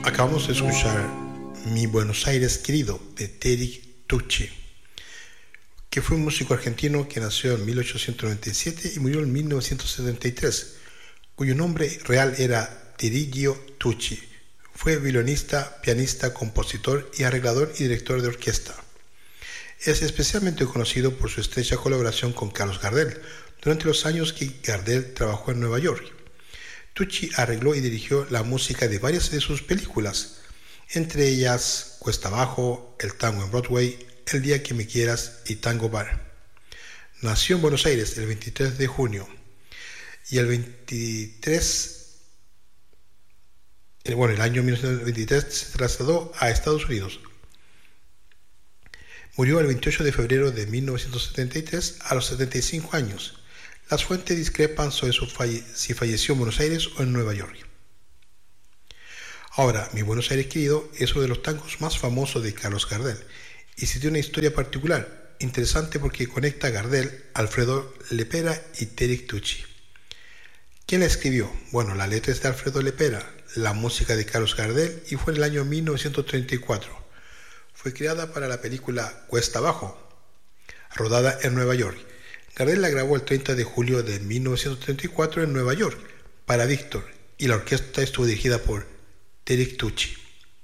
Acabamos de escuchar Mi Buenos Aires querido de Eric Tucci, que fue un músico argentino que nació en 1897 y murió en 1973, cuyo nombre real era Dirigio Tucci. Fue violinista, pianista, compositor y arreglador y director de orquesta. Es especialmente conocido por su estrecha colaboración con Carlos Gardel durante los años que Gardel trabajó en Nueva York. Tucci arregló y dirigió la música de varias de sus películas, entre ellas Cuesta Abajo, El Tango en Broadway, El Día que Me Quieras y Tango Bar. Nació en Buenos Aires el 23 de junio y el año 1923 se trasladó a Estados Unidos. Murió el 28 de febrero de 1973 a los 75 años. Las fuentes discrepan sobre si falleció en Buenos Aires o en Nueva York. Ahora, Mi Buenos Aires querido es uno de los tangos más famosos de Carlos Gardel y sí tiene una historia particular, interesante porque conecta a Gardel, Alfredo Lepera y Eric Tucci. ¿Quién la escribió? Bueno, la letra es de Alfredo Lepera, la música de Carlos Gardel y fue en el año 1934. Fue creada para la película Cuesta Abajo, rodada en Nueva York. Gardel la grabó el 30 de julio de 1934 en Nueva York para Víctor y la orquesta estuvo dirigida por Eric Tucci.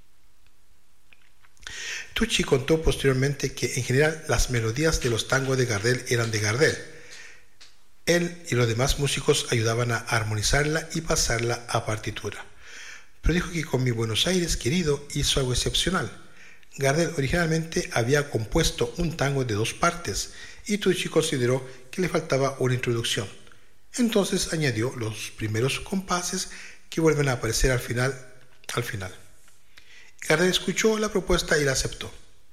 Tucci contó posteriormente que en general las melodías de los tangos de Gardel eran de Gardel. Él y los demás músicos ayudaban a armonizarla y pasarla a partitura. Pero dijo que con Mi Buenos Aires querido hizo algo excepcional. Gardel originalmente había compuesto un tango de 2 partes y Tucci consideró que le faltaba una introducción. Entonces añadió los primeros compases que vuelven a aparecer al final. Gardel escuchó la propuesta y la aceptó.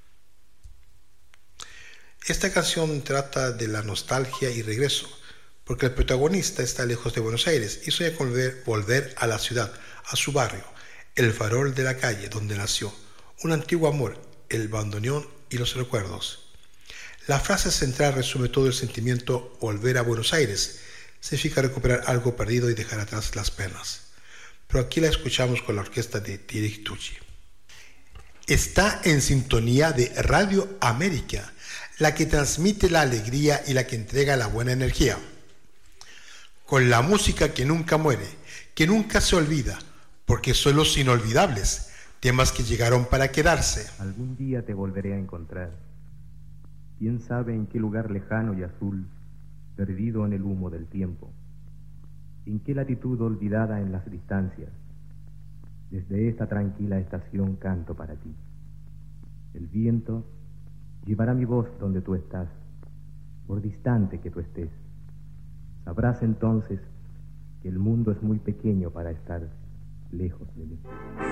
Esta canción trata de la nostalgia y regreso, porque el protagonista está lejos de Buenos Aires y sueña con volver a la ciudad, a su barrio, el farol de la calle donde nació, un antiguo amor, el bandoneón y los recuerdos. La frase central resume todo el sentimiento volver a Buenos Aires. Significa recuperar algo perdido y dejar atrás las penas. Pero aquí la escuchamos con la orquesta de Eric Tucci. Está en sintonía de Radio América, la que transmite la alegría y la que entrega la buena energía. Con la música que nunca muere, que nunca se olvida, porque son los inolvidables, temas que llegaron para quedarse. Algún día te volveré a encontrar. ¿Quién sabe en qué lugar lejano y azul, perdido en el humo del tiempo? ¿En qué latitud olvidada en las distancias? Desde esta tranquila estación canto para ti. El viento llevará mi voz donde tú estás, por distante que tú estés. Sabrás entonces que el mundo es muy pequeño para estar lejos de mí.